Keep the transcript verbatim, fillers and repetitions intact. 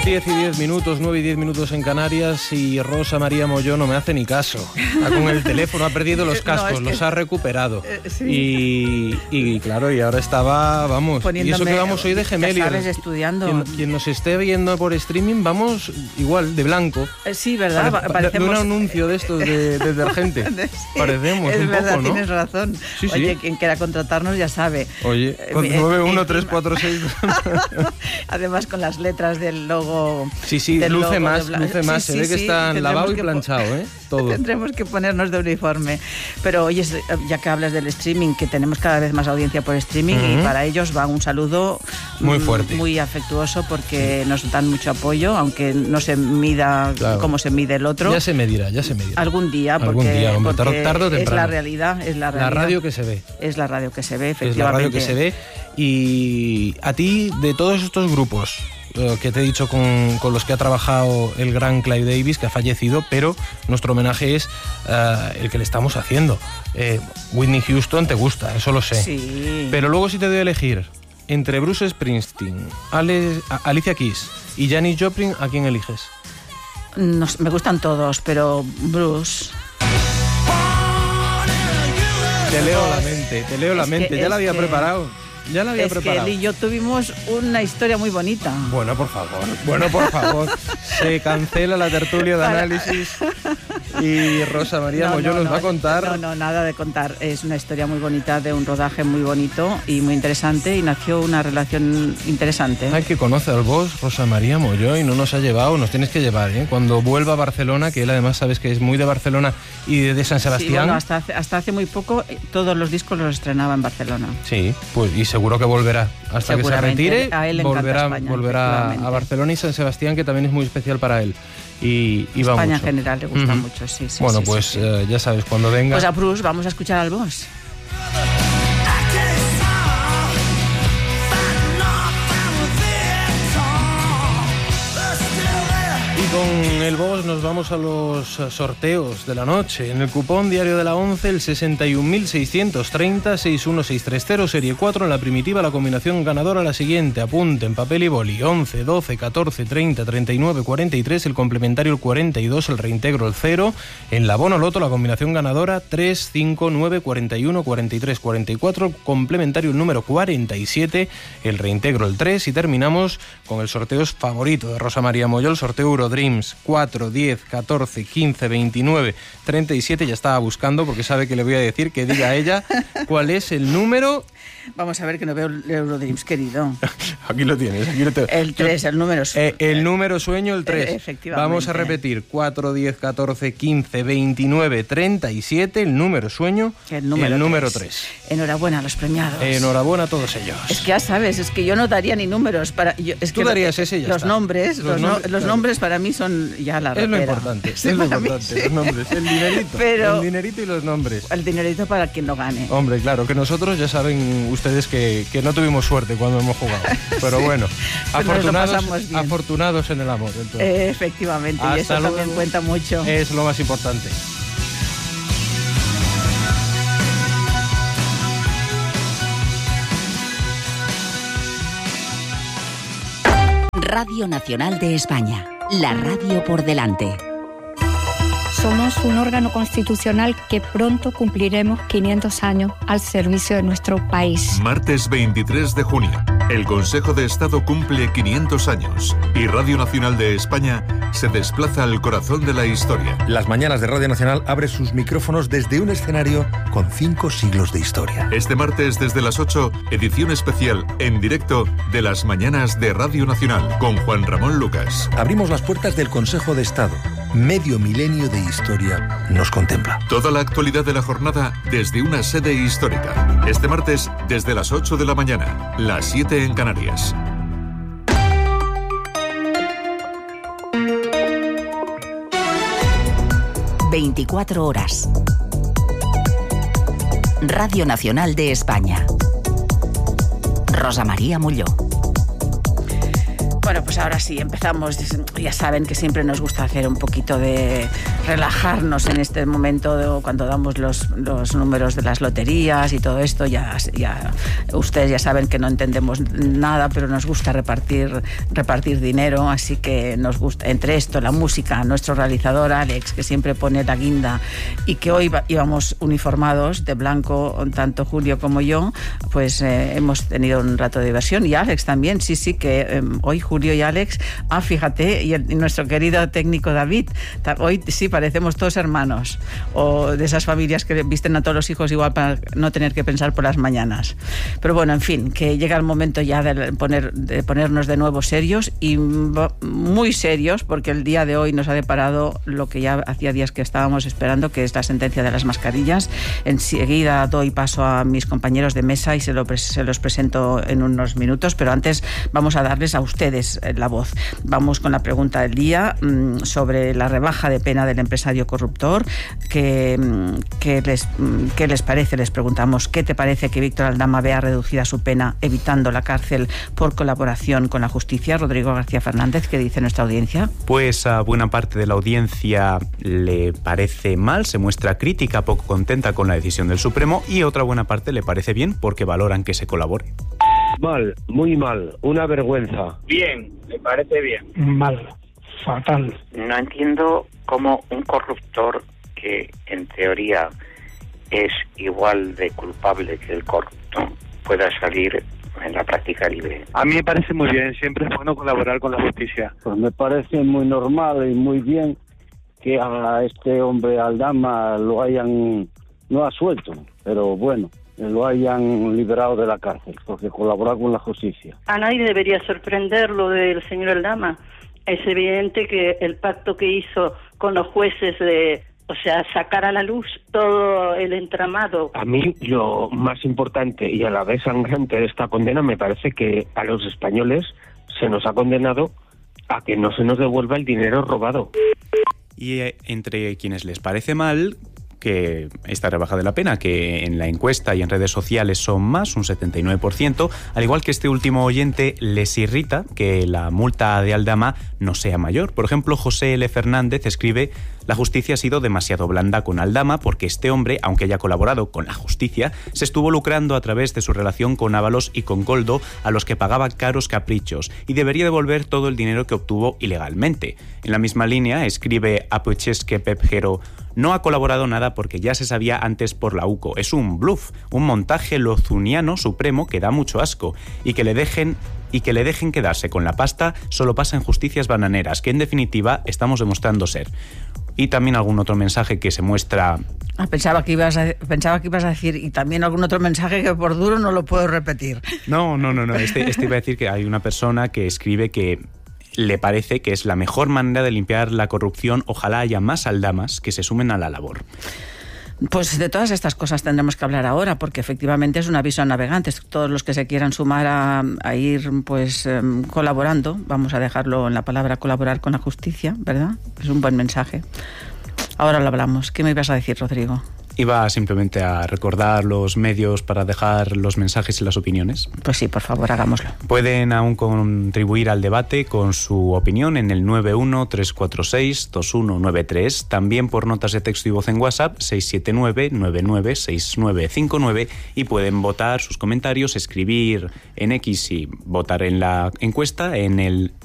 diez y diez minutos, nueve y diez minutos en Canarias, y Rosa María Molló no me hace ni caso. Está con el teléfono, ha perdido los cascos, no, es que... los ha recuperado. Eh, sí. y, y claro, y ahora estaba, vamos, poniéndome, y eso que vamos hoy de Gemelli. Ya sabes, estudiando. Quien, quien nos esté viendo por streaming, vamos igual, de blanco. Eh, sí, ¿verdad? Pare, Parecemos... De un anuncio de estos de, de detergente. Sí, parecemos es un verdad, poco, ¿no? Tienes razón. Sí, Oye, sí. quien quiera contratarnos ya sabe. Oye, con nueve uno tres cuatro seis. Además, con las letras del logo. Sí, sí, luce más, bla... luce más. Sí, Se sí, ve que sí, está lavado y que planchado, ¿eh? Todo. Tendremos que ponernos de uniforme. Pero oye, ya que hablas del streaming, que tenemos cada vez más audiencia por streaming, uh-huh. y para ellos va un saludo muy fuerte, muy afectuoso, porque sí. nos dan mucho apoyo, aunque no se mida claro. como se mide el otro. Ya se medirá, ya se medirá. Algún día, porque, Algún día, hombre, porque tarde o temprano. Es la realidad, es la realidad. La radio que se ve. Es la radio que se ve, efectivamente. Es la radio que se ve. Y a ti, de todos estos grupos que te he dicho con, con los que ha trabajado el gran Clive Davis, que ha fallecido, pero nuestro homenaje es uh, el que le estamos haciendo. Eh, Whitney Houston te gusta, eso lo sé. Sí. Pero luego, si te doy a elegir entre Bruce Springsteen, Ale, Alicia Keys y Janis Joplin, ¿a quién eliges? No, me gustan todos, pero Bruce... Te leo la mente, te leo la es mente, que, ya la había que... preparado. Ya la había es preparado. Que él y yo tuvimos una historia muy bonita. Bueno, por favor, bueno, por favor. Se cancela la tertulia de Para... análisis y Rosa María no, Molló no, nos no, va a contar. No, no, nada de contar. Es una historia muy bonita de un rodaje muy bonito y muy interesante, y nació una relación interesante. Hay que conocer al vos, Rosa María Molló, y no nos ha llevado, nos tienes que llevar, ¿eh? Cuando vuelva a Barcelona, que él además sabes que es muy de Barcelona y de, de San Sebastián. Sí, bueno, hasta hace, hasta hace muy poco todos los discos los estrenaba en Barcelona. Sí, pues y seguro que volverá hasta que se retire, a él volverá, España, volverá a Barcelona y San Sebastián, que también es muy especial para él. Y, y España va mucho. En general le gusta uh-huh. mucho, sí, sí. Bueno, sí, pues sí, sí. Eh, ya sabes, cuando venga. Pues a Bruce vamos a escuchar al boss. Con el boss nos vamos a los sorteos de la noche. En el cupón diario de la once, el sesenta y un mil seiscientos treinta, sesenta y uno mil seiscientos treinta, serie cuatro, en la primitiva, la combinación ganadora la siguiente. Apunten, papel y boli: once, doce, catorce, treinta, treinta y nueve, cuarenta y tres, el complementario el cuarenta y dos, el reintegro el cero. En la bono loto, la combinación ganadora tres, cinco, nueve, cuarenta y uno, cuarenta y tres, cuarenta y cuatro, complementario el número cuarenta y siete, el reintegro el tres. Y terminamos con el sorteo favorito de Rosa María Molló, el sorteo Eurodream cuatro, diez, catorce, quince, veintinueve, treinta y siete. Ya estaba buscando porque sabe que le voy a decir que diga a ella cuál es el número. Vamos a ver, que no veo el Eurodreams, querido. Aquí lo tienes, aquí lo tengo. El tres, el número sueño. Eh, el número sueño, el tres. Eh, efectivamente. Vamos a repetir: cuatro, diez, catorce, quince, veintinueve, treinta y siete, el número sueño, el número, el número tres. Enhorabuena a los premiados. Enhorabuena a todos ellos. Es que ya sabes, es que yo no daría ni números para... Yo, es Tú que darías ese y ya los está. nombres, los, los, nombres, no, los claro. nombres para mí son ya la Es lo rapera. importante, Sí, es lo mí, importante, sí. los nombres, el dinerito. Pero el dinerito y los nombres. El dinerito para quien lo gane. Hombre, claro, que nosotros ya saben ustedes que, que no tuvimos suerte cuando hemos jugado. Pero bueno, sí, afortunados, afortunados en el amor. Eh, efectivamente, Hasta y eso luego. también cuenta mucho. Es lo más importante. Radio Nacional de España, la radio por delante. Somos un órgano constitucional que pronto cumpliremos quinientos años al servicio de nuestro país. Martes veintitrés de junio, el Consejo de Estado cumple quinientos años y Radio Nacional de España se desplaza al corazón de la historia. Las mañanas de Radio Nacional abre sus micrófonos desde un escenario con cinco siglos de historia. Este martes desde las ocho, edición especial en directo de las mañanas de Radio Nacional con Juan Ramón Lucas. Abrimos las puertas del Consejo de Estado. Medio milenio de historia nos contempla. Toda la actualidad de la jornada desde una sede histórica. Este martes desde las ocho de la mañana, las siete en Canarias. veinticuatro horas. Radio Nacional de España. Rosa María Molló. Bueno, pues ahora sí, empezamos. Ya saben que siempre nos gusta hacer un poquito de relajarnos en este momento de, cuando damos los, los números de las loterías y todo esto. Ya, ya ustedes ya saben que no entendemos nada, pero nos gusta repartir, repartir dinero, así que nos gusta, entre esto, la música, nuestro realizador Alex, que siempre pone la guinda, y que hoy íbamos uniformados de blanco, tanto Julio como yo, pues eh, hemos tenido un rato de diversión, y Alex también, sí, sí, que eh, hoy Julio y Alex, ah, fíjate, y, el, y nuestro querido técnico David, hoy sí parecemos todos hermanos, o de esas familias que visten a todos los hijos igual para no tener que pensar por las mañanas. Pero bueno, en fin, que llega el momento ya de, poner, de ponernos de nuevo serios, y muy serios, porque el día de hoy nos ha deparado lo que ya hacía días que estábamos esperando, que es la sentencia de las mascarillas. Enseguida doy paso a mis compañeros de mesa y se, lo, se los presento en unos minutos, pero antes vamos a darles a ustedes la voz. Vamos con la pregunta del día mmm, sobre la rebaja de pena del empresario corruptor. ¿Qué, qué, les, ¿Qué les parece? Les preguntamos, ¿qué te parece que Víctor Aldama vea reducida su pena evitando la cárcel por colaboración con la justicia? Rodrigo García Fernández, ¿qué dice nuestra audiencia? Pues a buena parte de la audiencia le parece mal, se muestra crítica, poco contenta con la decisión del Supremo, y otra buena parte le parece bien porque valoran que se colabore. Mal, muy mal, una vergüenza. Bien, me parece bien. Mal, fatal. No entiendo cómo un corruptor que en teoría es igual de culpable que el corrupto pueda salir en la práctica libre. A mí me parece muy bien, siempre es bueno colaborar con la justicia. Pues me parece muy normal y muy bien que a este hombre Aldama lo hayan, no ha suelto, pero bueno, lo hayan liberado de la cárcel, porque colabora con la justicia. A nadie debería sorprender lo del señor Aldama. Es evidente que el pacto que hizo con los jueces de, o sea, sacar a la luz todo el entramado. A mí lo más importante y a la vez sangrante de esta condena me parece que a los españoles se nos ha condenado a que no se nos devuelva el dinero robado. Y eh, entre quienes les parece mal que esta rebaja de la pena, que en la encuesta y en redes sociales son más, un setenta y nueve por ciento, al igual que este último oyente, les irrita que la multa de Aldama no sea mayor. Por ejemplo, José L. Fernández escribe: la justicia ha sido demasiado blanda con Aldama porque este hombre, aunque haya colaborado con la justicia, se estuvo lucrando a través de su relación con Ábalos y con Koldo, a los que pagaba caros caprichos, y debería devolver todo el dinero que obtuvo ilegalmente. En la misma línea escribe Apuchesque Pepjero: no ha colaborado nada porque ya se sabía antes por la U C O. Es un bluff, un montaje lozuniano supremo que da mucho asco, y que le dejen y que le dejen quedarse con la pasta solo pasa en justicias bananeras, que en definitiva estamos demostrando ser. Y también algún otro mensaje que se muestra... Ah, pensaba que ibas a, pensaba que ibas a decir, y también algún otro mensaje que por duro no lo puedo repetir. No, no, no, no. Este, este iba a decir que hay una persona que escribe que le parece que es la mejor manera de limpiar la corrupción. Ojalá haya más Aldamas que se sumen a la labor. Pues de todas estas cosas tendremos que hablar ahora, porque efectivamente es un aviso a navegantes. Todos los que se quieran sumar a, a ir pues eh, colaborando, vamos a dejarlo en la palabra colaborar con la justicia, ¿verdad? Es un buen mensaje. Ahora lo hablamos. ¿Qué me ibas a decir, Rodrigo? Iba simplemente a recordar los medios para dejar los mensajes y las opiniones. Pues sí, por favor, hagámoslo. Pueden aún contribuir al debate con su opinión en el nueve uno tres cuatro seis dos uno nueve tres, también por notas de texto y voz en WhatsApp seis siete nueve nueve nueve seis nueve cinco nueve, y pueden votar sus comentarios, escribir en X y votar en la encuesta en el